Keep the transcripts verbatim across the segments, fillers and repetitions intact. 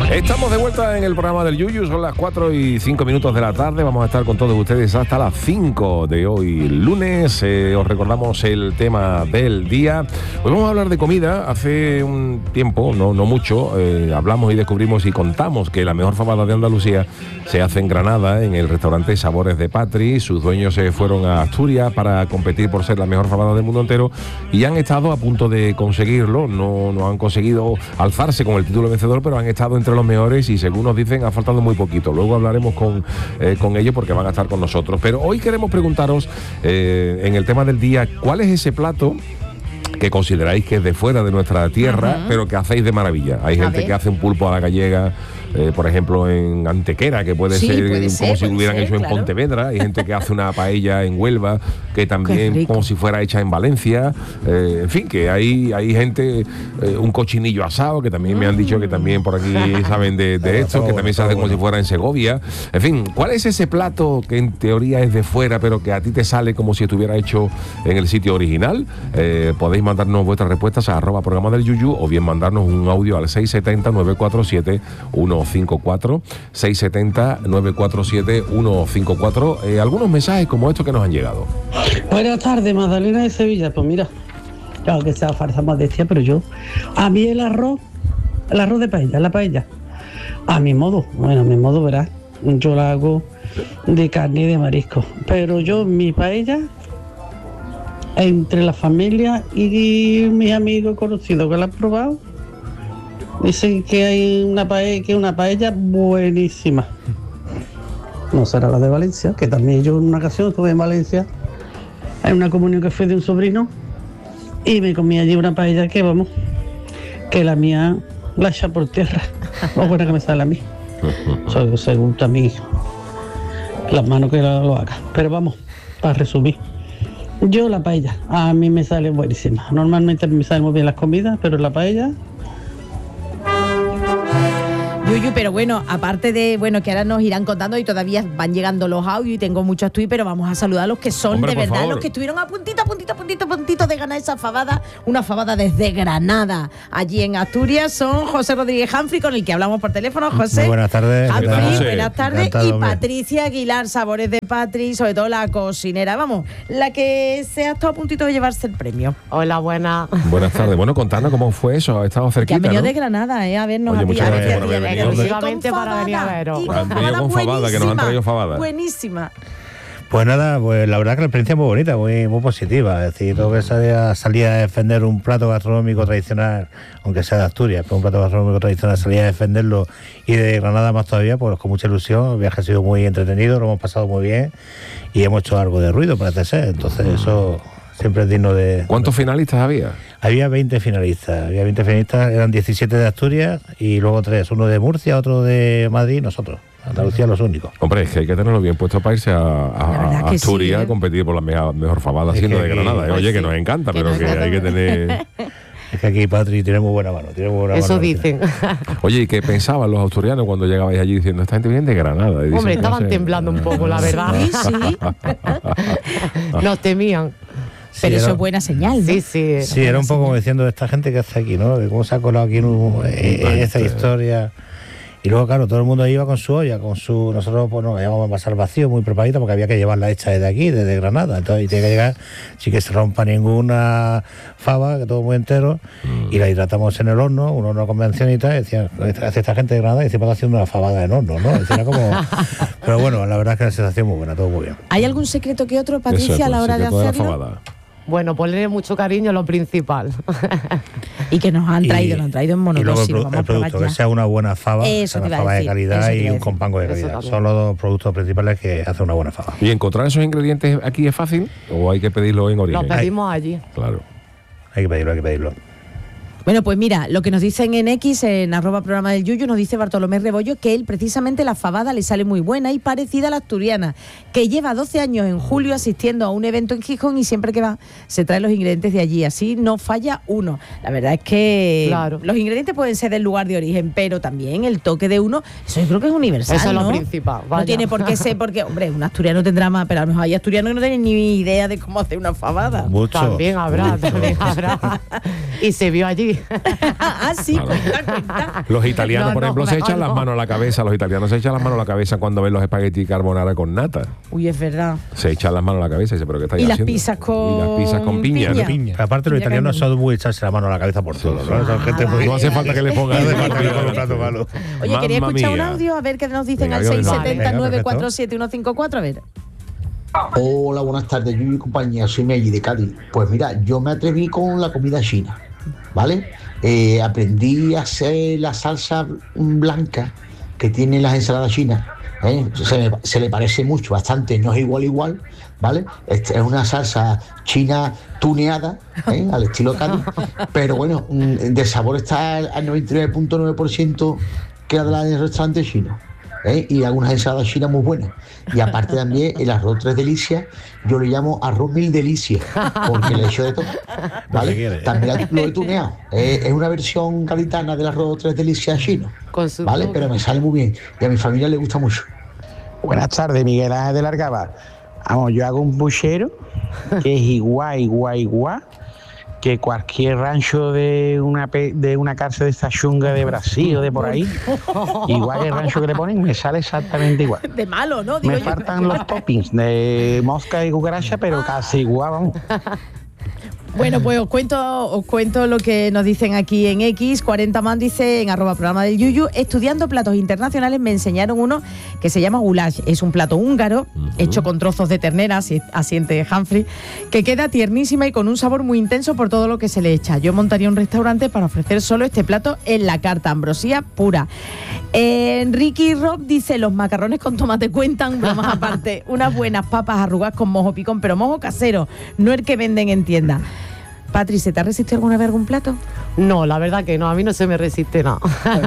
Estamos de vuelta en el programa del Yuyu, son las cuatro y cinco minutos de la tarde, vamos a estar con todos ustedes hasta las cinco de hoy lunes. Eh, os recordamos el tema del día. Hoy vamos a hablar de comida. Hace un tiempo, no, no mucho, eh, hablamos y descubrimos y contamos que la mejor fabada de Andalucía se hace en Granada, en el restaurante Sabores de Patri. Sus dueños se fueron a Asturias para competir por ser la mejor fabada del mundo entero y han estado a punto de conseguirlo. No, no han conseguido alzarse con el título vencedor, pero han estado entre los mejores y, según nos dicen, ha faltado muy poquito. Luego hablaremos con, eh, con ellos porque van a estar con nosotros. Pero hoy queremos preguntaros, eh, en el tema del día, ¿cuál es ese plato que consideráis que es de fuera de nuestra tierra, uh-huh, pero que hacéis de maravilla? Hay a gente ver. que hace un pulpo a la gallega, eh, por ejemplo, en Antequera, que puede, sí, ser, puede ser como si lo hubieran ser, hecho claro. en Pontevedra. Hay gente que hace una paella en Huelva, que también como si fuera hecha en Valencia. Eh, en fin, que hay, hay gente, eh, un cochinillo asado, que también mm. me han dicho que también por aquí saben de, de esto, que también se hace como si fuera en Segovia. En fin, ¿cuál es ese plato que en teoría es de fuera, pero que a ti te sale como si estuviera hecho en el sitio original? Eh, podéis mandarnos vuestras respuestas a arroba programa del Yuyu, o bien mandarnos un audio al seis siete cero, nueve cuatro siete, uno cinco cuatro, seis siete cero, nueve cuatro siete, uno cinco cuatro. Eh, algunos mensajes como estos que nos han llegado. Buenas tardes, Magdalena de Sevilla. Pues mira, claro que sea farsa modestia, pero yo, a mí el arroz, el arroz de paella, la paella, a mi modo, bueno, a mi modo, verás, yo la hago de carne y de marisco, pero yo mi paella, entre la familia y mis amigos conocidos que la han probado, dicen que hay una paella, que una paella buenísima. No será la de Valencia, que también yo en una ocasión estuve en Valencia, en una comunión que fue de un sobrino, y me comí allí una paella que, vamos, que la mía la echa por tierra. Más buena que me sale a mí. So, según también las manos que lo haga. Pero vamos, para resumir, yo la paella, a mí me sale buenísima. Normalmente me salen muy bien las comidas, pero la paella... Yuyu, pero bueno, aparte de, bueno, que ahora nos irán contando y todavía van llegando los audios y tengo muchos tweets, pero vamos a saludar a los que son, hombre, de verdad, favor, los que estuvieron a puntito, a puntito, a puntito, a puntito de ganar esa fabada, una fabada desde Granada, allí en Asturias. Son José Rodríguez Humphrey, con el que hablamos por teléfono. José. Muy buenas tardes. Humphrey, buenas tardes. Encantado, y hombre. Patricia Aguilar, Sabores de Patri, sobre todo la cocinera, vamos, la que se ha estado a puntito de llevarse el premio. Hola, buenas. Buenas tardes. Bueno, contadnos cómo fue eso, ha estado cerquita, que han venido, ¿no? de Granada, ¿eh? A vernos. Oye, a muchas gracias por haber venido. Exclusivamente para venir a veros. Han venido con fabada, que nos han traído fabada. Buenísima. Pues nada, pues la verdad que la experiencia es muy bonita, muy, muy positiva. Es decir, todo que salía, salía a defender un plato gastronómico tradicional, aunque sea de Asturias, pero un plato gastronómico tradicional, salía a defenderlo, y de Granada más todavía, pues con mucha ilusión. El viaje ha sido muy entretenido, lo hemos pasado muy bien y hemos hecho algo de ruido, parece ser. Entonces eso siempre es digno de... ¿Cuántos finalistas había? Había veinte finalistas, había veinte finalistas, eran diecisiete de Asturias y luego tres, uno de Murcia, otro de Madrid y nosotros. Andalucía los únicos. Hombre, es que hay que tenerlo bien puesto para irse a, a, a Asturias, sí, ¿eh? a competir por la mejor, mejor fabada, siendo de Granada. ¿eh? Oye, sí, que nos encanta, que pero que hay que tener... Es que aquí Patri tiene muy buena mano, tiene muy buena Eso mano. dicen. Oye, ¿y qué pensaban los asturianos cuando llegabais allí diciendo, esta gente viene de Granada? Y dicen, hombre, estaban no sé, temblando un poco, la verdad. Sí, sí. Nos temían. Sí, pero era, eso es buena señal, ¿no? Sí, sí. Sí, era un poco como diciendo, esta gente que hace aquí, ¿no? De cómo se ha colado aquí en, un, en esta historia. Y luego, claro, todo el mundo iba con su olla, con su... Nosotros pues nos íbamos a pasar vacío, muy preparadita, porque había que llevarla hecha desde aquí, desde Granada. Entonces, y tiene que llegar sin que se rompa ninguna fava, que todo muy entero, mm. y la hidratamos en el horno, un horno convención y tal, y decían, hace esta gente de Granada y se va haciendo una fabada en horno, ¿no? Decía, como... Pero bueno, la verdad es que la sensación muy buena, todo muy bien. ¿Hay algún secreto que otro, Patricia, Eso, a la hora de hacerlo? Bueno, ponerle mucho cariño, lo principal. Y que nos han traído, y, nos han traído en monodosis. Y luego el, pro, el producto, que sea una buena fava, eso una fava de calidad y un compango de calidad. Son los dos productos principales que hacen una buena fava. ¿Y encontrar esos ingredientes aquí es fácil o hay que pedirlo en origen? Los pedimos allí. Claro. Hay que pedirlo, hay que pedirlo. Bueno, pues mira, lo que nos dicen en X, en arroba programa del Yuyu, nos dice Bartolomé Rebollo que él precisamente la fabada le sale muy buena y parecida a la asturiana, que lleva doce años en julio asistiendo a un evento en Gijón y siempre que va se trae los ingredientes de allí, así no falla uno. La verdad es que claro, los ingredientes pueden ser del lugar de origen, pero también el toque de uno, eso yo creo que es universal, eso es ¿no? lo principal. Vaya. No tiene por qué ser, porque, hombre, un asturiano tendrá más, pero a lo mejor hay asturianos que no tienen ni idea de cómo hacer una fabada. Mucho. También habrá, también habrá. Y se vio allí. ah, sí, Claro. cuenta, cuenta. Los italianos, No, por no, ejemplo, se mejor echan las no. manos a la cabeza. Los italianos se echan las manos a la cabeza cuando ven los espagueti carbonara con nata. Uy, es verdad. Se echan las manos a la cabeza y dice, ¿pero qué estáis Y las haciendo? pizzas con Y las pizzas con piña. piña. ¿no? Piña. Pero aparte los Piña italianos cañón. son muy echarse la mano a la cabeza por todo, ¿no? Son gente Ah, muy... No hace falta que le pongan. No hace falta que le pongan un plato malo. Oye, quería Mamma escuchar un mía. audio a ver qué nos dicen Venga, al dígame, seis vale. siete cero, nueve Venga, cuatro siete, uno cinco cuatro. A ver. Hola, buenas tardes, Yuyu y compañía, soy Meji de Cádiz. Pues mira, yo me atreví con la comida china, ¿vale? Eh, aprendí a hacer la salsa blanca que tienen las ensaladas chinas. ¿eh? Se, le, se le parece mucho, bastante, no es igual igual, ¿vale? Es, es una salsa china tuneada, ¿eh? al estilo Cádiz, pero bueno, mm, de sabor está al noventa y nueve punto nueve por ciento que la de la del restaurante chino. ¿eh? Y algunas ensaladas chinas muy buenas. Y aparte también el arroz tres delicias, yo le llamo arroz mil delicias, porque le echo de todo. ¿vale? quiere. También lo he tuneado. Eh, es una versión gaditana del arroz tres delicias chino. Con su ¿Vale? toque. Pero me sale muy bien. Y a mi familia le gusta mucho. Buenas tardes, Miguel Ángel de Largaba. Vamos, yo hago un buchero que es igual, igual, igual que cualquier rancho de una pe- de una cárcel de esta chunga de Brasil o de por ahí. Igual que el rancho que le ponen, me sale exactamente igual. De malo, ¿no? Digo Me yo. faltan los toppings de mosca y cucaracha, pero casi igual, vamos. Bueno, pues os cuento, os cuento lo que nos dicen aquí en X. cuarenta man dice en arroba programa del Yuyu, estudiando platos internacionales me enseñaron uno que se llama goulash. Es un plato húngaro, uh-huh. hecho con trozos de ternera, así asiente Humphrey, que queda tiernísima y con un sabor muy intenso por todo lo que se le echa. Yo montaría un restaurante para ofrecer solo este plato en la carta, ambrosía pura. Eh, Ricky Rob dice, los macarrones con tomate cuentan, bromas aparte, unas buenas papas arrugadas con mojo picón, pero mojo casero, no el que venden en tienda. Patri, ¿se te ha resistido alguna vez algún plato? No, la verdad que no, a mí no se me resiste nada.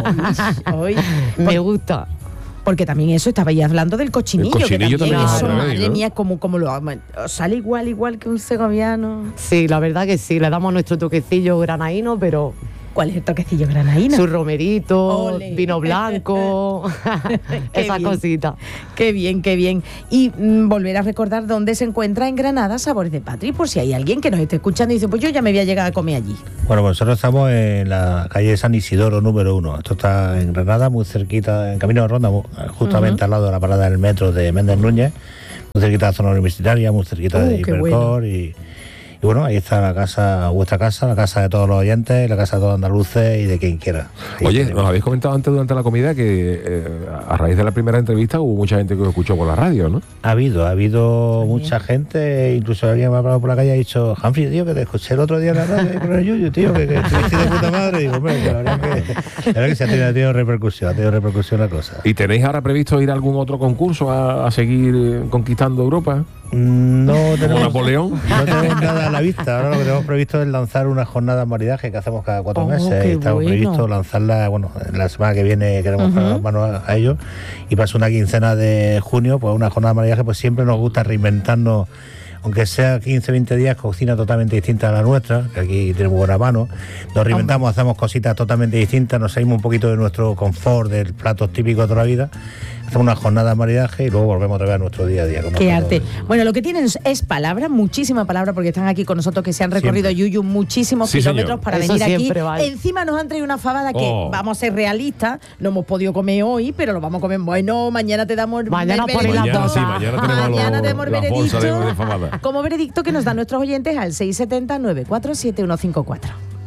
Hoy, me gusta. Porque también eso, estabais hablando del cochinillo. El cochinillo que también, también eso, es otra vez, madre ¿no? mía, como, como lo sale igual, igual que un segoviano. Sí, la verdad que sí, le damos nuestro toquecillo granaíno, pero... ¿Cuál es el toquecillo granaíno? Su romerito, Ole. vino blanco, esas bien. cositas. Qué bien, qué bien. Y mm, volver a recordar dónde se encuentra en Granada Sabores de Patri, por si hay alguien que nos esté escuchando y dice, pues yo ya me voy a llegar a comer allí. Bueno, pues nosotros estamos en la calle San Isidoro número uno. Esto está en Granada, muy cerquita, en Camino de Ronda, mu- justamente Ujú. al lado de la parada del metro de Méndez Núñez, muy cerquita de la zona universitaria, muy cerquita Uh, de qué Hipercor bueno. y, y bueno, ahí está la casa, vuestra casa, la casa de todos los oyentes, la casa de todos los andaluces y de quien quiera. Ahí Oye, tenemos. nos habéis comentado antes durante la comida que eh, a raíz de la primera entrevista hubo mucha gente que os escuchó por la radio, ¿no? Ha habido, ha habido mucha gente, incluso alguien me ha hablado por la calle y ha dicho, Humphrey, tío, que te escuché el otro día en la radio con el Yuyu, tío, que, que estuviste de puta madre. Y digo, hombre, que la verdad que, la verdad que se ha tenido, ha tenido repercusión, ha tenido repercusión la cosa. ¿Y tenéis ahora previsto ir a algún otro concurso a, a seguir eh, conquistando Europa? No ¿Como tenemos, Napoleón? no tenemos nada a la vista. Ahora lo que tenemos previsto es lanzar una jornada de maridaje que hacemos cada cuatro Oh, meses. qué Estamos bueno. previsto lanzarla, bueno, la semana que viene queremos Ujú. poner las manos a, a ello. Y para una quincena de junio, pues una jornada de maridaje, pues siempre nos gusta reinventarnos. Aunque sea quince, veinte días, cocina totalmente distinta a la nuestra, que aquí tenemos buena mano. Nos reinventamos, hacemos cositas totalmente distintas, nos salimos un poquito de nuestro confort, del platos típicos de toda la vida. Hacemos una jornada de maridaje y luego volvemos otra vez a nuestro día a día. como Qué todo. arte. Bueno, lo que tienen es palabra, muchísima palabra, porque están aquí con nosotros, que se han recorrido Siempre. Yuyu muchísimos Sí, kilómetros señor. para Eso venir aquí. siempre vale. Encima nos han traído una fabada que, Oh. vamos a ser realistas, no hemos podido comer hoy, pero lo vamos a comer. Bueno, mañana te damos Mañana el ponéis la veredicto. Mañana sí, mañana tenemos Mañana los- tenemos el las bolsas veredicto. de- de fabada. Como veredicto que nos dan nuestros oyentes al seis siete cero, nueve cuatro siete, uno cinco cuatro.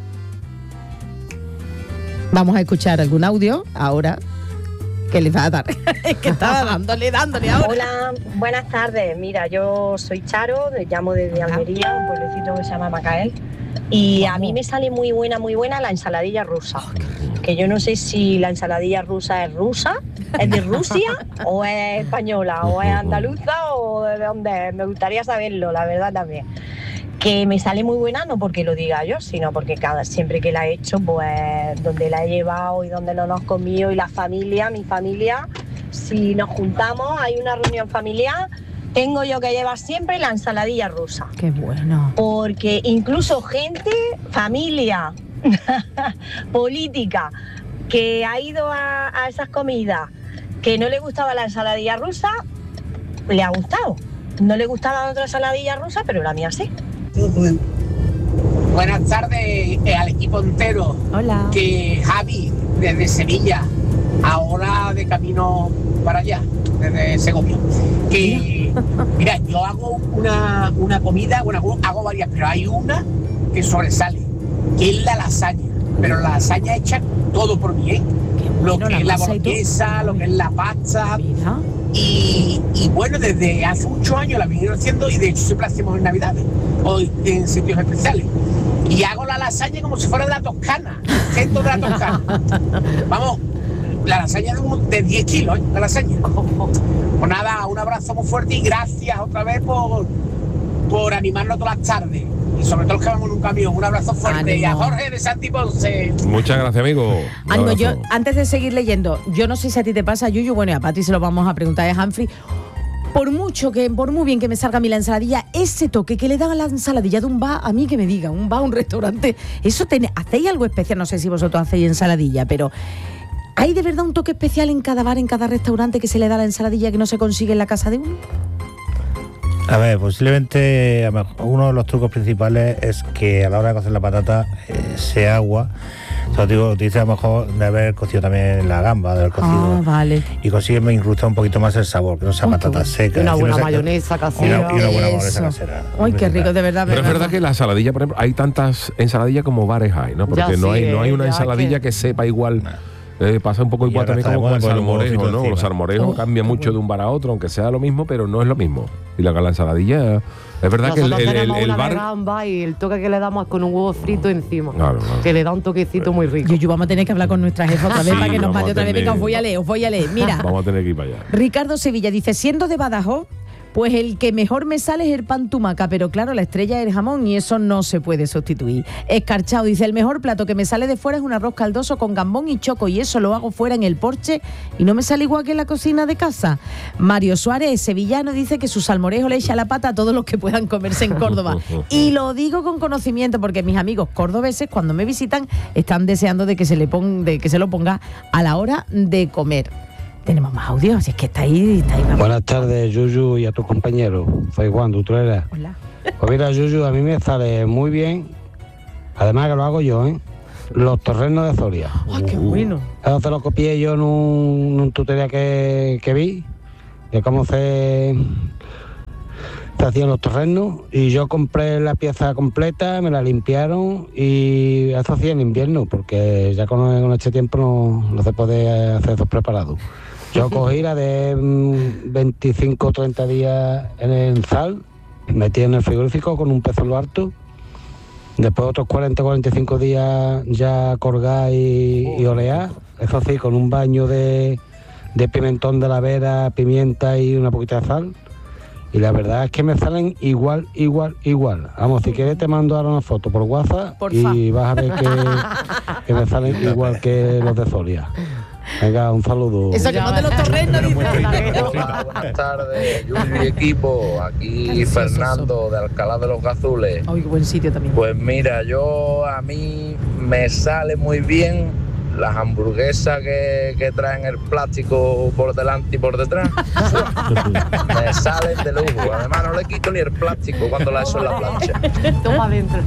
Vamos a escuchar algún audio ahora que les va a dar. Es que estaba dándole, dándole ahora. Hola, buenas tardes. Mira, yo soy Charo, le llamo desde Almería, un pueblecito que se llama Macael. Y a mí me sale muy buena, muy buena la ensaladilla rusa. Que yo no sé si la ensaladilla rusa es rusa, es de Rusia, o es española, o es andaluza, o de dónde es. Me gustaría saberlo, la verdad también. Que me sale muy buena, no porque lo diga yo, sino porque cada siempre que la he hecho, pues donde la he llevado y donde no nos hemos comido, y la familia, mi familia, si nos juntamos, hay una reunión familiar, tengo yo que llevar siempre la ensaladilla rusa. Qué bueno. Porque incluso gente, familia, política, que ha ido a, a esas comidas, que no le gustaba la ensaladilla rusa, le ha gustado. No le gustaba otra ensaladilla rusa, pero la mía sí. Buenas tardes eh, al equipo entero. Hola. Que Javi, desde Sevilla, ahora de camino para allá, desde Segovia. Que, mira, yo hago una, una comida, bueno, hago varias, pero hay una que sobresale, que es la lasaña. Pero la lasaña hecha todo por mí, ¿eh? Lo que es la boloñesa, lo que es la pasta. Y, y bueno, desde hace muchos años la vinieron haciendo y de hecho siempre la hacemos en Navidades o en sitios especiales. Y hago la lasaña como si fuera de la Toscana, centro de la Toscana. Vamos, la lasaña de, un, de diez kilos, ¿eh? La lasaña. Pues nada, un abrazo muy fuerte y gracias otra vez por, por animarnos todas las tardes. Y sobre todo los que vamos en un camión. Un abrazo fuerte. Ánimo. Y a Jorge de Santi Ponce. Muchas gracias, amigo. Ánimo, yo, antes de seguir leyendo, yo no sé si a ti te pasa, Yuyu, bueno, y a Pati se lo vamos a preguntar a Humphrey. Por mucho que, por muy bien que me salga a mí la ensaladilla, ese toque que le dan a la ensaladilla de un bar, a mí que me digan, un bar, un restaurante, eso tiene, ¿hacéis algo especial? No sé si vosotros hacéis ensaladilla, pero ¿hay de verdad un toque especial en cada bar, en cada restaurante que se le da a la ensaladilla que no se consigue en la casa de uno? A ver, posiblemente a mejor, uno de los trucos principales es que a la hora de cocer la patata eh, sea agua. O sea, digo, dice a lo mejor de haber cocido también la gamba, de haber cocido. Ah, vale. Y consigue incrustar un poquito más el sabor, que no sea patata seca. Una buena no mayonesa casera. Y una, y una buena mayonesa Eso. casera. Ay, qué rico, de verdad. Pero es verdad que la ensaladilla, por ejemplo, hay tantas ensaladillas como bares hay, ¿no? Porque Ya no, sí, hay, no hay una ya ensaladilla que... que sepa igual. Eh, pasa un poco Y igual ahora también está como de con el moda poner un salmorejo, huevito ¿no? encima. Los salmorejos Oh, cambian qué mucho de un bar a otro, aunque sea lo mismo, pero no es lo mismo. Y la, la ensaladilla, es verdad que el, Nosotros el, el, tenemos el una bar... de gamba y el toque que le damos es con un huevo frito encima. Claro, claro. Que le da un toquecito muy rico. Yuyu, vamos a tener que hablar con nuestra jefa otra vez Sí, para que nos vamos mande a otra vez. tener- Venga, os voy a leer, os voy a leer. Mira, Vamos a tener que ir para allá. Ricardo Sevilla dice, siendo de Badajoz, pues el que mejor me sale es el pan tumaca, pero claro, la estrella es el jamón y eso no se puede sustituir. Escarchado dice, el mejor plato que me sale de fuera es un arroz caldoso con gambón y choco y eso lo hago fuera en el porche y no me sale igual que en la cocina de casa. Mario Suárez, sevillano, dice que su salmorejo le echa la pata a todos los que puedan comerse en Córdoba. Y lo digo con conocimiento porque mis amigos cordobeses cuando me visitan están deseando de que se le pon, de que se lo ponga a la hora de comer. Tenemos más audios, si es que está ahí, está ahí. Vamos. Buenas tardes, Yuyu, y a tus compañeros. Soy Juan de Utrera. Hola. Pues mira, Yuyu, a mí me sale muy bien, además que lo hago yo, ¿eh? Los torrenos de Soria. ¡Ay, qué bueno! Eso se lo copié yo en un, en un tutorial que, que vi, de cómo se, se hacían los torrenos, y yo compré la pieza completa, me la limpiaron, y eso hacía en invierno, porque ya con, con este tiempo no, no se puede hacer esos preparados. Yo cogí la de mm, veinticinco o treinta días en el sal, metí en el frigorífico con un pez en lo harto. Después otros cuarenta o cuarenta y cinco días ya colgar y, y olear. Eso sí, con un baño de, de pimentón de la vera, pimienta y una poquita de sal. Y la verdad es que me salen igual, igual, igual. Vamos, si quieres te mando ahora una foto por WhatsApp Porfa. y vas a ver que, que me salen igual que los de Soria. Venga, un saludo. Eso que mande los torrenos, dice. Buenas tardes, Yuyu y equipo. Aquí Fernando de Alcalá de los Gazules. Ay, qué buen sitio también. Pues mira, yo a mí me sale muy bien las hamburguesas que, que traen el plástico por delante y por detrás. Me salen de lujo. Además no le quito ni el plástico cuando la echo en la plancha. Toma adentro.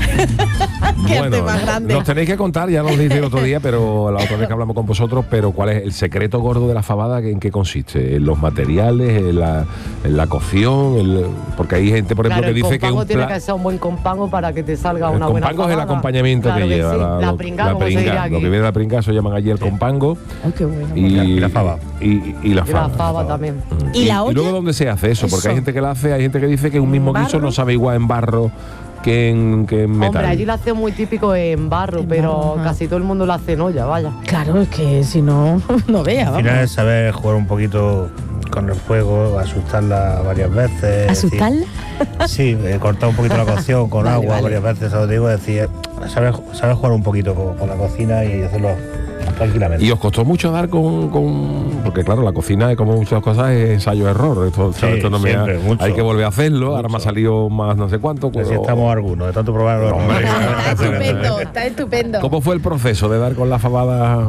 Bueno, nos tenéis que contar, ya nos dije el otro día, pero la otra vez que hablamos con vosotros, pero ¿cuál es el secreto gordo de la fabada? ¿En qué consiste? ¿En los materiales? ¿En la, en la cocción? El, porque hay gente, por ejemplo, Claro, que el dice que compango un tiene pla- que ser un buen compango para que te salga el una buena compango es el fabada. acompañamiento Claro que que lleva sí, la, la lo- pringa, la como se pringa. diría aquí. Lo que viene de la pringa se llaman allí el compango. Ay, qué bueno. Y, Y la fava. Y, y la Y fava. la fava también. ¿Y la Y olla? luego, ¿dónde se hace eso? Porque Eso. hay gente que la hace, hay gente que dice que un mismo ¿En guiso barro? no sabe igual en barro que en, que en metal. Hombre, allí lo hace muy típico en barro, En pero barro, ajá. casi todo el mundo lo hace en olla, vaya. Claro, es que si no, no vea, Al vamos. final es saber jugar un poquito con el fuego, asustarla varias veces. es decir, ¿Asustarla? Sí, eh, cortar un poquito la cocción con Vale, agua vale. varias veces, eso te digo, es decir, saber, saber jugar un poquito con, con la cocina y hacerlo tranquilamente. ¿Y os costó mucho dar con, con...? Porque claro, la cocina, como muchas cosas, es ensayo-error. Esto, Sí, esto no me ha- siempre, mucho. hay que volver a hacerlo. Ahora me ha Mucho. salido más no sé cuánto. Así pero- estamos algunos, de tanto probar. Hombre. Está estupendo, está estupendo. ¿Cómo fue el proceso de dar con la fabada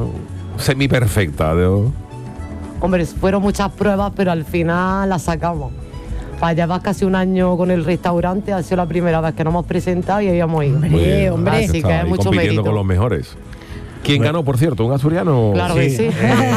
semi-perfecta? de- Hombre, fueron muchas pruebas, pero al final las sacamos. para llevar casi un año con el restaurante, ha sido la primera vez que nos hemos presentado y habíamos ido. Hombre, hombre. Así que es mucho compitiendo mérito. con los mejores. ¿Quién ganó, por cierto? ¿Un asturiano? Claro que sí.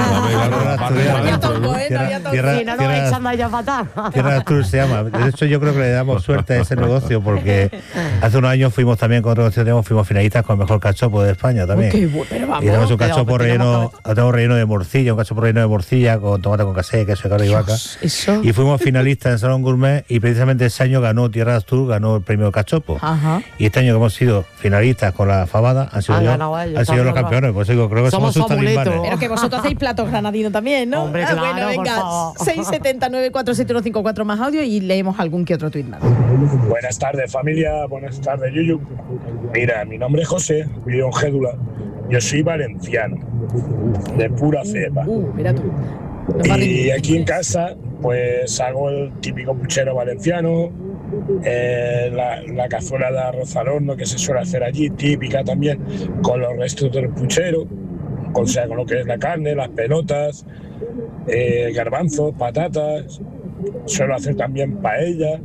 Tierra, Si no nos echan de allá para atrás. Tierra de Astur se llama. De hecho, yo creo que le damos suerte a ese negocio porque hace unos años fuimos también con otro negocio, teníamos, fuimos finalistas con el mejor cachopo de España también. Qué bueno, pero vamos, y tenemos un pero cachopo relleno, tenemos relleno de morcilla, un cachopo relleno de morcilla con tomate con casé, queso de cabra y vaca. Eso. Y fuimos finalistas en Salón Gourmet y precisamente ese año ganó Tierra de Astur, ganó el premio cachopo. Ajá. Y este año que hemos sido finalistas con la fabada, han sido, Han yo- ganado ellos, han sido han los ganado. campeones. Pues digo, creo que somos, Somos sus talismanes. amuletos. Pero que vosotros hacéis platos granadinos también, ¿no? Hombre, Ah, claro, bueno, por venga, favor. seis siete nueve cuatro siete uno cinco cuatro más audio y leemos algún que otro tuit más. Buenas tardes, familia. Buenas tardes, Yuyu. Mira, mi nombre es José, vivo en Gédula. Yo soy valenciano, de pura cepa. Uh, mira tú. Y aquí en casa, pues hago el típico puchero valenciano, eh, la, la cazuela de arroz al horno que se suele hacer allí, típica también, con los restos del puchero, o sea, con lo que es la carne, las pelotas, eh, garbanzos, patatas. Suelo hacer también paella.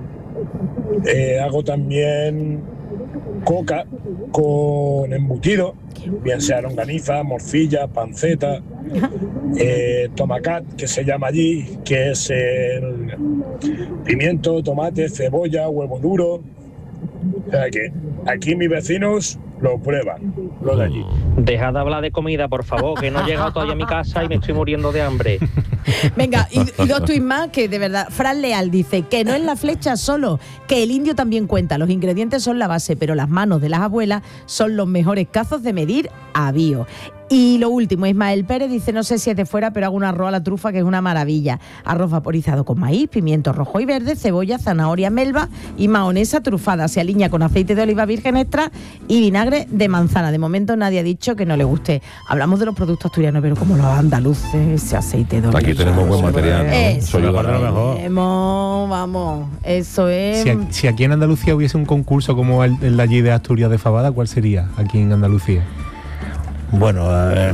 Eh, hago también coca con embutido, bien sea longaniza, morcilla, panceta, eh, tomacat, que se llama allí, que es el pimiento, tomate, cebolla, huevo duro. O sea que aquí mis vecinos lo prueban, lo de allí. Dejad de hablar de comida, por favor, que no he llegado todavía a mi casa y me estoy muriendo de hambre. Venga, y, y dos tuits más que de verdad. Fran Leal dice que no es la flecha solo, que el indio también cuenta. Los ingredientes son la base, pero las manos de las abuelas son los mejores cazos de medir a bio. Y lo último, Ismael Pérez dice, no sé si es de fuera, pero hago un arroz a la trufa que es una maravilla. Arroz vaporizado con maíz, pimiento rojo y verde, cebolla, zanahoria, melva y mahonesa trufada. Se alinea con aceite de oliva virgen extra y vinagre de manzana. De momento nadie ha dicho que no le guste. Hablamos de los productos asturianos, pero como los andaluces, ese aceite de oliva. Aquí tenemos buen material, ¿no? Eso, Eso ayuda a lo mejor. tenemos, vamos, eso es... Si, a- si aquí en Andalucía hubiese un concurso como el, el de allí de Asturias de Fabada, ¿cuál sería aquí en Andalucía? Bueno, eh,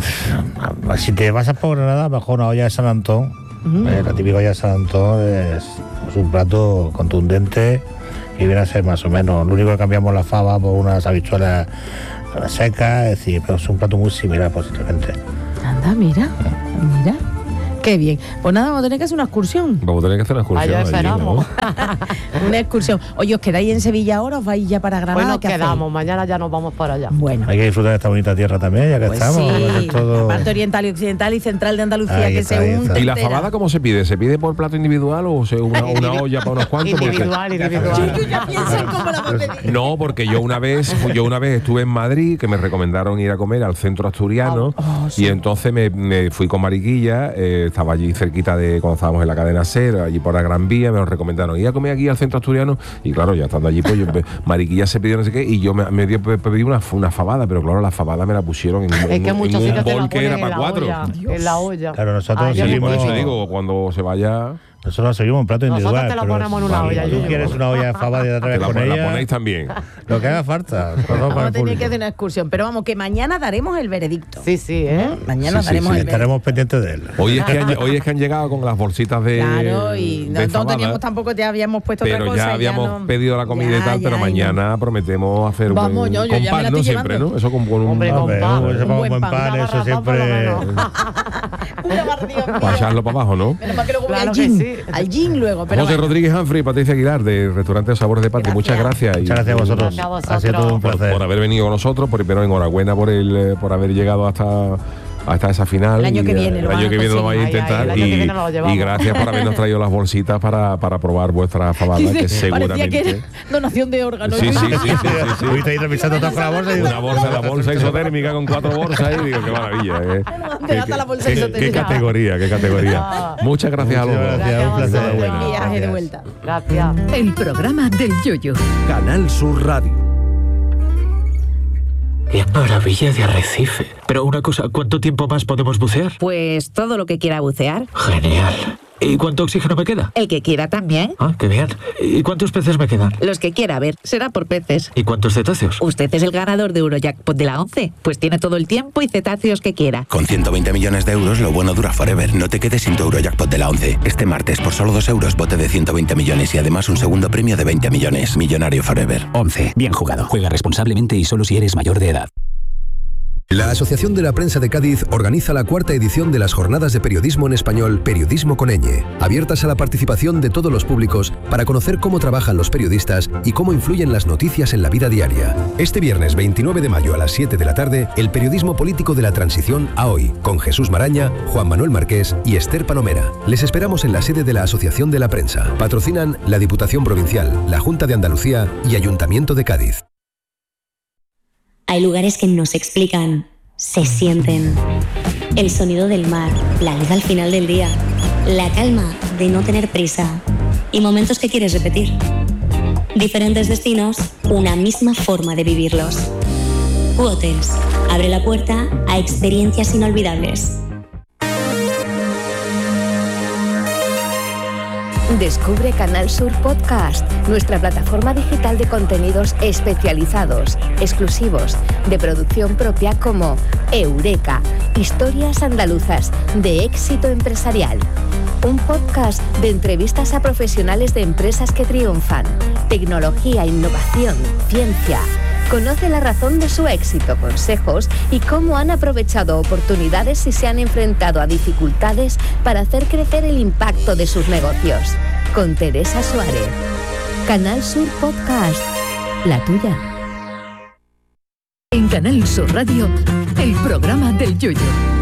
si te vas a por Granada, mejor una olla de San Antón. Uh-huh. Eh, la típica olla de San Antón es, es un plato contundente y viene a ser más o menos. Lo único que cambiamos la fava por unas habichuelas secas, es decir, pero es un plato muy similar posiblemente. Anda, mira, mira. Qué bien. Pues nada, vamos a tener que hacer una excursión. Vamos a tener que hacer una excursión. Allá allí, esperamos. ¿no? Una excursión. Oye, ¿os quedáis en Sevilla ahora o vais ya para Granada? Bueno, ¿Qué hacéis? quedamos, mañana ya nos vamos para allá. Bueno. Hay que disfrutar de esta bonita tierra también, ya que Pues estamos. sí, va a ser todo- la parte oriental y occidental y central de Andalucía Ahí que está, se ahí unta. está. ¿Y la entera. fabada cómo se pide? ¿Se pide por plato individual o se una, una olla para unos cuantos? Porque- Individual, individual. Yo ya pienso en cómo la va a pedir. No, porque yo una vez yo una vez estuve en Madrid, que me recomendaron ir a comer al centro asturiano, Oh, sí. y entonces me, me fui con Mariquilla, eh, estaba allí cerquita de cuando estábamos en la cadena SER, allí por la Gran Vía, me lo recomendaron ir a comer aquí al centro asturiano, y claro, ya estando allí, pues yo, Mariquilla se pidió no sé qué, y yo me, me dio pedí una, una fabada, pero claro, la fabada me la pusieron en, Es en- que en muchos un sitios te bol la que era ponen en para la cuatro. olla. En la olla. Claro, nosotros Ay, Sí, seguimos, por eso digo, cuando se vaya, nosotros seguimos un plato Nosotros individual. te lo pero ponemos en una si olla, tú Yuyu. quieres una olla de fava de otra que vez la, con la ella, ponéis también. lo que haga falta. Todo para Vamos a el tener público. que hacer una excursión. Pero vamos, que mañana daremos el veredicto. Sí, sí, ¿eh? Mañana Sí, sí, daremos sí. el veredicto. Estaremos pendientes de él. Hoy es que han, hoy es que han llegado con las bolsitas de Claro, y no, de no fabada, teníamos tampoco, te habíamos puesto otra pero cosa. ya habíamos no- pedido la comida Ya, y tal, ya, pero y mañana prometemos hacer Vamos, un yo- yo con ya me pan, la ¿no? estoy Siempre, llevando. ¿no? Eso con, con un Hombre, con Hombre, pan. eso Un vamos buen buen pan, pan, una eso barra pan por lo siempre. menos. Una barriga para mía. echarlo para abajo, ¿no? Menos mal que luego voy Claro al que gin. sí. Al gin luego. Pero José bueno. Rodríguez Humphrey, Patricia Aguilar, de Restaurante Sabores de Patria. Muchas gracias. Muchas gracias a vosotros. Gracias a Ha sido todo un vosotros. por, placer. por haber venido con nosotros, por, primero enhorabuena por el eh, por haber llegado hasta hasta esa final. El año y, que eh, viene el lo van año a que viene lo vais a conseguir. Ay, ay, intentar el año que y, viene nos lo llevamos. y gracias por habernos traído las bolsitas para, para probar vuestra fabada, Dice, que parecía seguramente que era donación de órganos. sí, sí, sí, sí, sí, sí. Estuviste ahí revisando toda la bolsa y digo, Una bolsa, la bolsa isotérmica con cuatro bolsas y digo, qué maravilla. Eh. Te ata la bolsa qué, qué isotérmica. categoría, qué categoría. Ah. Muchas gracias a los dos. Gracias, un placer. Buen Enhorabuena. viaje de Gracias. vuelta. Gracias. El programa del Yoyo. Canal Sur Radio. ¡Qué maravilla de arrecife! Pero una cosa, ¿cuánto tiempo más podemos bucear? Pues todo lo que quiera bucear. Genial. ¿Y cuánto oxígeno me queda? El que quiera también. Ah, qué bien. ¿Y cuántos peces me quedan? Los que quiera, a ver, será por peces. ¿Y cuántos cetáceos? Usted es el ganador de Eurojackpot de la once, pues tiene todo el tiempo y cetáceos que quiera. Con ciento veinte millones de euros, lo bueno dura forever. No te quedes sin tu Eurojackpot de la once. Este martes, por solo dos euros, bote de ciento veinte millones y además un segundo premio de veinte millones. Millonario forever. once. Bien jugado. Juega responsablemente y solo si eres mayor de edad. La Asociación de la Prensa de Cádiz organiza la cuarta edición de las Jornadas de Periodismo en Español Periodismo con ñ, abiertas a la participación de todos los públicos para conocer cómo trabajan los periodistas y cómo influyen las noticias en la vida diaria. Este viernes veintinueve de mayo a las siete de la tarde, el periodismo político de la transición a hoy, con Jesús Maraña, Juan Manuel Marqués y Esther Palomera. Les esperamos en la sede de la Asociación de la Prensa. Patrocinan la Diputación Provincial, la Junta de Andalucía y Ayuntamiento de Cádiz. Hay lugares que no se explican, se sienten. El sonido del mar, la luz al final del día, la calma de no tener prisa y momentos que quieres repetir. Diferentes destinos, una misma forma de vivirlos. Q-Hotels abre la puerta a experiencias inolvidables. Descubre Canal Sur Podcast, nuestra plataforma digital de contenidos especializados, exclusivos, de producción propia como Eureka, historias andaluzas de éxito empresarial. Un podcast de entrevistas a profesionales de empresas que triunfan, tecnología, innovación, ciencia. Conoce la razón de su éxito, consejos y cómo han aprovechado oportunidades y se han enfrentado a dificultades para hacer crecer el impacto de sus negocios. Con Teresa Suárez. Canal Sur Podcast. La tuya. En Canal Sur Radio, el programa del Yoyo.